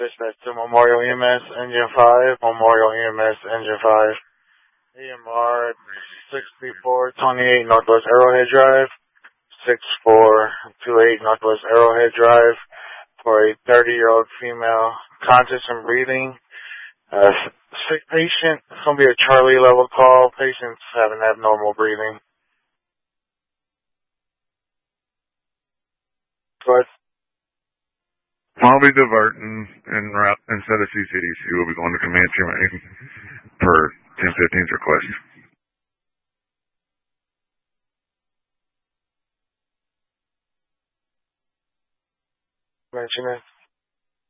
Dispatch to Memorial EMS Engine 5, Memorial EMS Engine 5, EMR 6428 Northwest Arrowhead Drive, 6428 Northwest Arrowhead Drive for a 30-year-old female, conscious and breathing. Sick patient. It's going to be a Charlie level call. Patient's having abnormal breathing. But I'll be diverting en route instead of CCDC. We'll be going to Comanche Main per 1015's request. mention it.